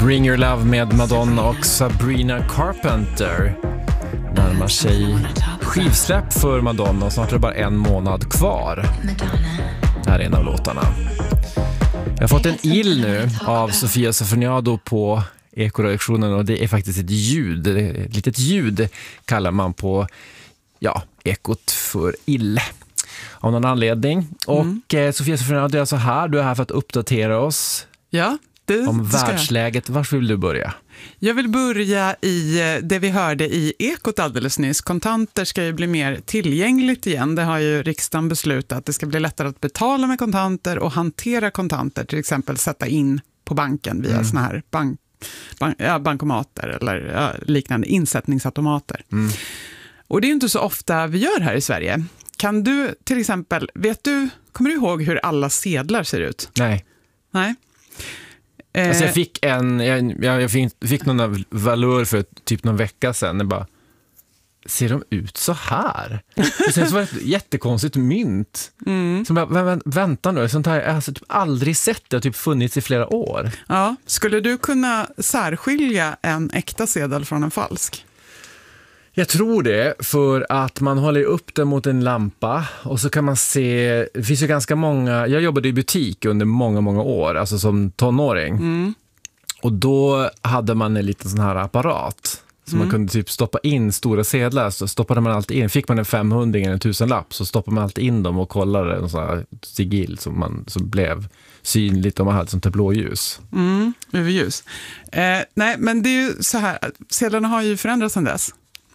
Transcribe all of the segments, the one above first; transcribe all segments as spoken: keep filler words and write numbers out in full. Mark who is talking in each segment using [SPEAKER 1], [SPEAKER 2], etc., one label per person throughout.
[SPEAKER 1] Bring Your Love med Madonna och Sabrina Carpenter. Närmar sig skivsläpp för Madonna och snart är det bara en månad kvar. Det här är en av låtarna. Jag har fått en ill nu av Sofia Sofoniado på Ekoredaktionen och det är faktiskt ett ljud. Ett litet ljud kallar man på ja, Ekot för ill. Av någon anledning. Och mm. eh, Sofia Sofoniado är alltså här. Du är här för att uppdatera oss.
[SPEAKER 2] Ja. Det,
[SPEAKER 1] om världsläget. Var vill du börja?
[SPEAKER 2] Jag vill börja i det vi hörde i Ekot alldeles nyss. Kontanter ska ju bli mer tillgängligt igen. Det har ju riksdagen beslutat att det ska bli lättare att betala med kontanter och hantera kontanter. Till exempel sätta in på banken via mm. såna här bank, bank, ja, bankomater eller ja, liknande insättningsautomater. Mm. Och det är ju inte så ofta vi gör här i Sverige. Kan du till exempel, vet du, kommer du ihåg hur alla sedlar ser ut?
[SPEAKER 1] Nej.
[SPEAKER 2] Nej.
[SPEAKER 1] Alltså jag fick en jag, jag fick, fick någon valör för typ någon vecka sedan. Jag bara, ser de ut så här? Och sen så var det ett jättekonstigt mynt. Mm. Som jag, vä, vä, vänta nu, sånt här jag har alltså typ aldrig sett. Det har typ funnits i flera år.
[SPEAKER 2] Ja, skulle du kunna särskilja en äkta sedel från en falsk?
[SPEAKER 1] Jag tror det, för att man håller upp den mot en lampa och så kan man se, det finns ju ganska många, jag jobbade i butik under många, många år, alltså som tonåring. Mm. Och då hade man en liten sån här apparat som mm. man kunde typ stoppa in stora sedlar, så stoppade man alltid in, fick man en femhundring eller en tusenlapp så stoppade man alltid in dem och kollade en sån här sigill som, man, som blev synligt om man hade sånt här blåljus.
[SPEAKER 2] Mm, överljus. Eh, nej, men det är ju så här, sedlarna har ju förändrats sedan dess.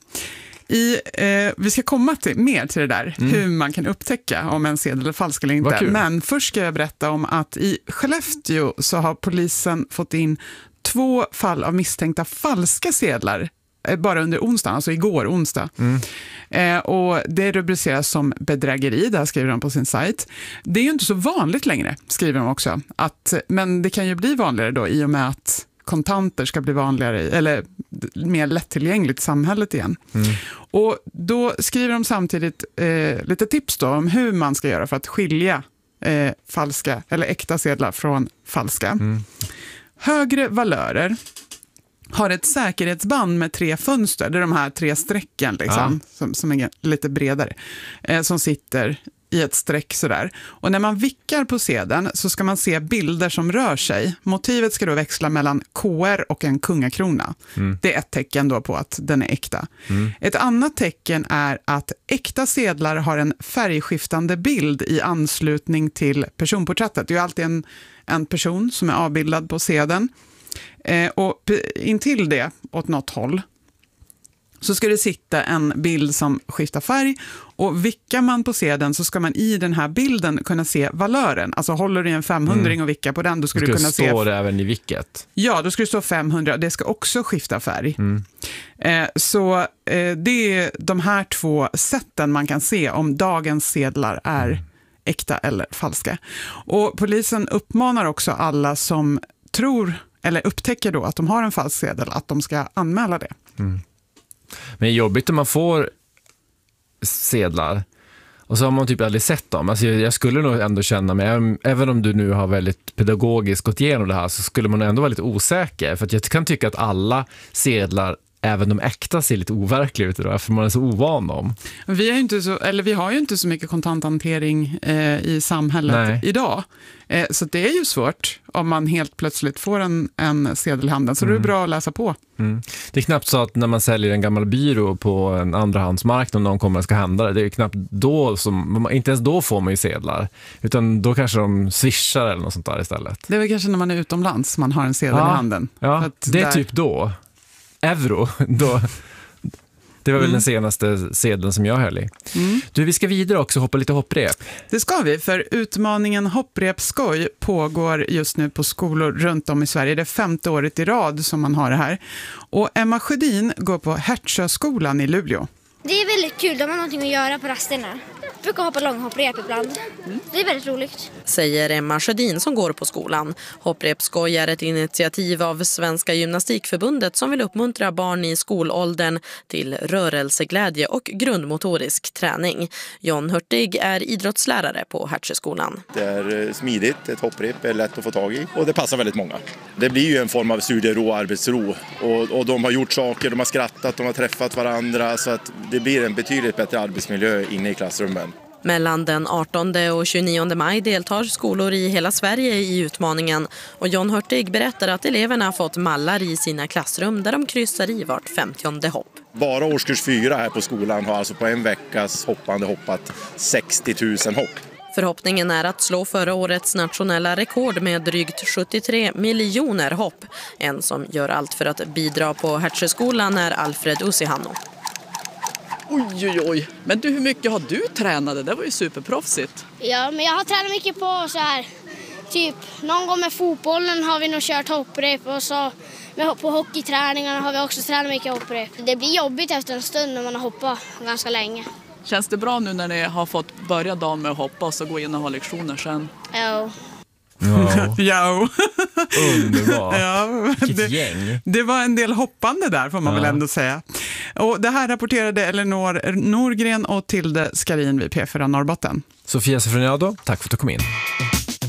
[SPEAKER 2] I, eh, vi ska komma till, mer till det där, mm. hur man kan upptäcka om en sedel är falsk eller inte. Men först ska jag berätta om att i Skellefteå så har polisen fått in två fall av misstänkta falska sedlar eh, bara under onsdag, alltså igår onsdag. Mm. Eh, och det rubriceras som bedrägeri, där skriver de på sin sajt. Det är ju inte så vanligt längre, skriver de också. Att, men det kan ju bli vanligare då i och med att kontanter ska bli vanligare eller mer lättillgängligt i samhället igen. Mm. Och då skriver de samtidigt eh, lite tips då om hur man ska göra för att skilja eh, falska eller äkta sedlar från falska. Mm. Högre valörer har ett säkerhetsband med tre fönster. Det är de här tre strecken liksom, ja. som, som är lite bredare, eh, som sitter i ett streck sådär. Och när man vickar på sedeln så ska man se bilder som rör sig. Motivet ska då växla mellan K R och en kungakrona. Mm. Det är ett tecken då på att den är äkta. Mm. Ett annat tecken är att äkta sedlar har en färgskiftande bild i anslutning till personporträttet. Det är ju alltid en, en person som är avbildad på sedeln. Eh, och intill det, åt något håll, så ska det sitta en bild som skiftar färg och vickar man på sedeln så ska man i den här bilden kunna se valören. Alltså håller du en femhundring mm. och vickar på den, då ska, ska du kunna se...
[SPEAKER 1] Det står även i vicket.
[SPEAKER 2] Ja, då ska det stå femhundra och det ska också skifta färg. Mm. Eh, så eh, det är de här två sätten man kan se om dagens sedlar är mm. äkta eller falska. Och polisen uppmanar också alla som tror eller upptäcker då att de har en falsk sedel att de ska anmäla det. Mm.
[SPEAKER 1] Men det är jobbigt om man får sedlar och så har man typ aldrig sett dem. Alltså jag, jag skulle nog ändå känna mig, även om du nu har väldigt pedagogiskt gått igenom det här, så skulle man ändå vara lite osäker. För att jag kan tycka att alla sedlar, även de äkta, ser lite overkliga ut idag, för man är så ovan om. Vi, är inte så, eller vi har ju inte så mycket kontanthantering eh, i samhället Nej. idag. Eh, så det är ju svårt om man helt plötsligt får en, en sedel i handen. Så mm. det är bra att läsa på. Mm. Det är knappt så att när man säljer en gammal byrå på en andrahandsmarknad och någon kommer och ska handla det, det är knappt då som, inte ens då får man ju sedlar. Utan då kanske de swishar eller något sånt där istället. Det är väl kanske när man är utomlands man har en sedel ja. i handen. Ja, det är där... typ då. Euro, då... Det var väl mm. den senaste sedeln som jag höll i. Mm. Du, vi ska vidare också hoppa lite hopprep. Det ska vi, för utmaningen hopprepskoj pågår just nu på skolor runt om i Sverige. Det är femte året i rad som man har det här. Och Emma Sjödin går på Hertsjöskolan i Luleå.
[SPEAKER 3] Det är väldigt kul, de har någonting att göra på rasterna. brukar hoppa långhopprep ibland. Mm. Det är väldigt roligt.
[SPEAKER 4] Säger Emma Sjödin som går på skolan. Hopprepskoj är ett initiativ av Svenska gymnastikförbundet som vill uppmuntra barn i skolåldern till rörelseglädje och grundmotorisk träning. John Hurtig är idrottslärare på Hertsöskolan.
[SPEAKER 5] Det är smidigt, ett hopprep är lätt att få tag i och det passar väldigt många. Det blir ju en form av studiero och arbetsro och, och de har gjort saker, de har skrattat, de har träffat varandra så att det blir en betydligt bättre arbetsmiljö inne i klassrummen.
[SPEAKER 4] Mellan den artonde och tjugonionde maj deltar skolor i hela Sverige i utmaningen och John Hurtig berättar att eleverna har fått mallar i sina klassrum där de kryssar i vart femtionde hopp.
[SPEAKER 5] Bara årskurs fyra här på skolan har alltså på en veckas hoppande hoppat sextio tusen hopp.
[SPEAKER 4] Förhoppningen är att slå förra årets nationella rekord med drygt sjuttiotre miljoner hopp. En som gör allt för att bidra på Hertsöskolan är Alfred Usihano.
[SPEAKER 6] Oj, oj, oj. Men du, hur mycket har du tränat? Det var ju superproffsigt.
[SPEAKER 3] Ja, men jag har tränat mycket på så här, typ någon gång med fotbollen har vi nog kört hopprep och så med, på hockeyträningarna har vi också tränat mycket hopprep. Det blir jobbigt efter en stund när man har hoppat ganska länge.
[SPEAKER 6] Känns det bra nu när ni har fått börja dagen med att hoppa och så gå in och ha lektioner sen?
[SPEAKER 3] Ja.
[SPEAKER 1] Ja.
[SPEAKER 2] Ja.
[SPEAKER 1] Underbart.
[SPEAKER 2] Ja,
[SPEAKER 1] Vilket
[SPEAKER 2] det,
[SPEAKER 1] gäng.
[SPEAKER 2] det var en del hoppande där får man
[SPEAKER 1] Ja.
[SPEAKER 2] väl ändå säga. Och det här rapporterade Elinor Norgren och Tilde Skarin vid P fyra Norrbotten.
[SPEAKER 1] Sofia Sefroniado, tack för att du kom in.